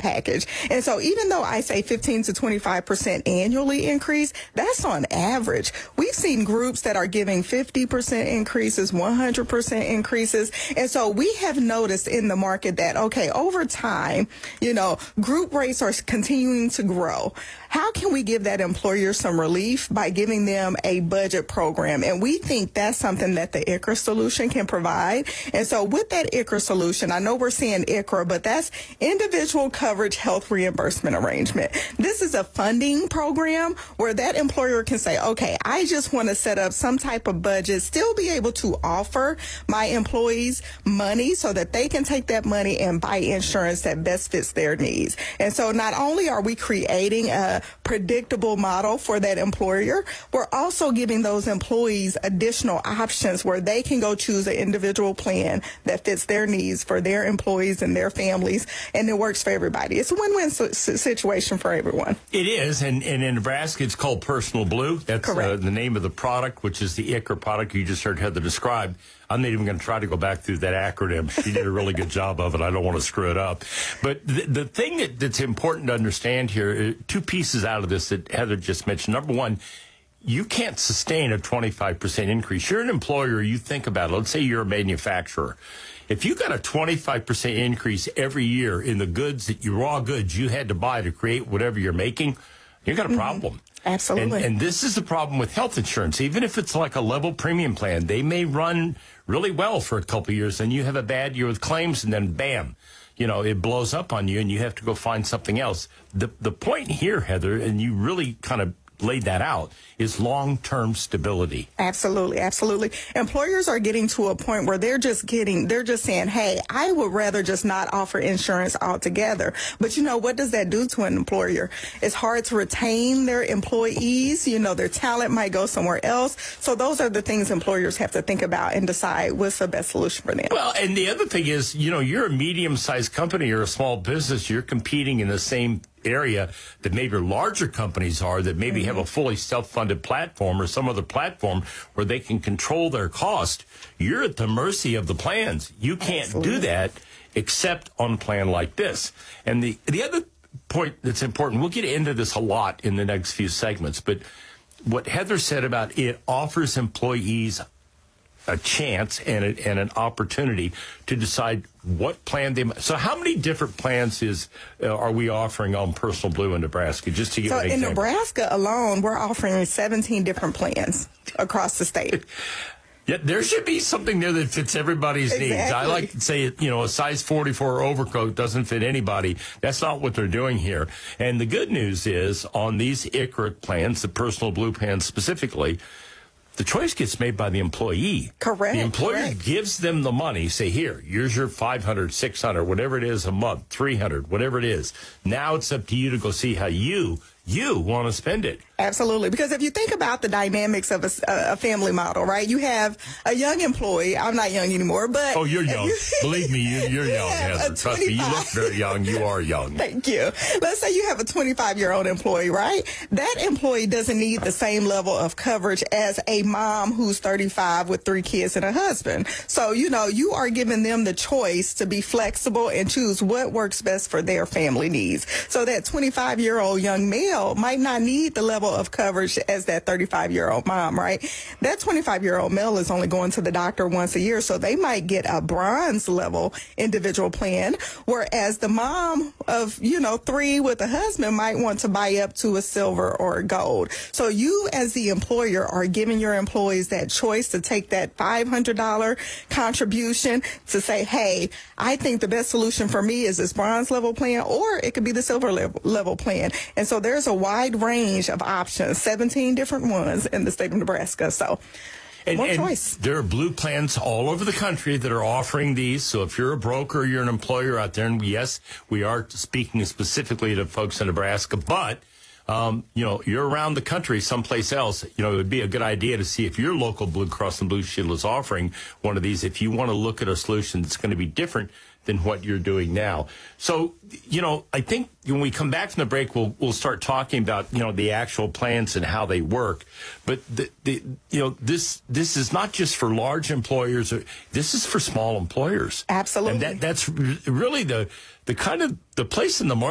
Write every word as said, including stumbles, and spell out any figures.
package. And so even though I say fifteen to twenty-five percent annually increase, that's on average. We've seen groups that are giving fifty percent increases, one hundred percent increases. And so we have noticed in the market that, okay, over time, you know, group rates are continuing to grow. How can we give that employer some relief? By giving them a budget program. And we think that's something that the I C R A solution can provide. And so with that I C R A solution, I know we're seeing I C R A, but that's individual coverage health reimbursement arrangement. This is a funding program where that employer can say, okay, I just want to set up some type of budget, still be able to offer my employees money so that they can take that money and buy insurance that best fits their needs. And so not only are we creating a predictable model for that employer, we're also giving those employees additional options where they can go choose an individual plan that fits their needs for their employees and their families, and it works for everybody. It's a win-win situation for everyone. It is, and, and in Nebraska, it's called Personal Blue. That's uh, the name of the product, which is the I C R A product you just heard Heather describe. I'm not even going to try to go back through that acronym. She did a really good job of it. I don't want to screw it up. But the, the thing that, that's important to understand here, two pieces out of this that Heather just mentioned. Number one, you can't sustain a twenty-five percent increase. You're an employer, you think about it. Let's say you're a manufacturer. If you got a twenty-five percent increase every year in the goods, that you raw goods you had to buy to create whatever you're making, you got a problem. Mm-hmm. Absolutely. And, and this is the problem with health insurance. Even if it's like a level premium plan, they may run really well for a couple of years, and you have a bad year with claims, and then bam, you know, it blows up on you, and you have to go find something else. The the point here, Heather, and you really kind of laid that out, is long-term stability. Absolutely, absolutely. Employers are getting to a point where they're just getting, they're just saying, hey, I would rather just not offer insurance altogether. But you know, what does that do to an employer? It's hard to retain their employees. You know, their talent might go somewhere else. So those are the things employers have to think about and decide what's the best solution for them. Well, and the other thing is, you know, you're a medium-sized company or a small business. You're competing in the same area that maybe larger companies are, that maybe mm-hmm. have a fully self-funded platform or some other platform where they can control their cost. You're at the mercy of the plans. You can't Absolutely. do that except on a plan like this. And the the other point that's important, we'll get into this a lot in the next few segments, but what Heather said about it offers employees a chance and, a, and an opportunity to decide what plan they. So, how many different plans is uh, are we offering on Personal Blue in Nebraska? Just to give so an in example. Nebraska alone, we're offering seventeen different plans across the state. Yeah, there should be something there that fits everybody's exactly. needs. I like to say, you know, a size forty-four overcoat doesn't fit anybody. That's not what they're doing here. And the good news is, on these I C R A plans, the Personal Blue plans specifically, the choice gets made by the employee. Correct. The employer correct. gives them the money. Say, here, here's your five hundred, six hundred, whatever it is a month, three hundred, whatever it is. Now it's up to you to go see how you, you want to spend it. Absolutely. Because if you think about the dynamics of a, a family model, right? You have a young employee. I'm not young anymore, but... Oh, you're young. You, Believe me, you, you're young, Heather. Trust me, you look very young. You are young. Thank you. Let's say you have a twenty-five-year-old employee, right? That employee doesn't need the same level of coverage as a mom who's thirty-five with three kids and a husband. So, you know, you are giving them the choice to be flexible and choose what works best for their family needs. So that twenty-five-year-old young male might not need the level of coverage as that thirty-five-year-old mom, right? That twenty-five-year-old male is only going to the doctor once a year, so they might get a bronze level individual plan, whereas the mom of, you know, three with a husband might want to buy up to a silver or a gold. So you, as the employer, are giving your employees that choice to take that five hundred dollars contribution to say, hey, I think the best solution for me is this bronze level plan, or it could be the silver level, level plan. And so there's a wide range of options, seventeen different ones in the state of Nebraska. So and, more and choice. There are blue plans all over the country that are offering these. So if you're a broker, or you're an employer out there, and yes, we are speaking specifically to folks in Nebraska, but Um, you know, you're around the country someplace else, you know, it would be a good idea to see if your local Blue Cross and Blue Shield is offering one of these, if you want to look at a solution that's going to be different than what you're doing now. So, you know, I think when we come back from the break, we'll we'll start talking about, you know, the actual plans and how they work. But, the, the you know, this this is not just for large employers. This is for small employers. Absolutely. And that, that's really the, the kind of the place in the market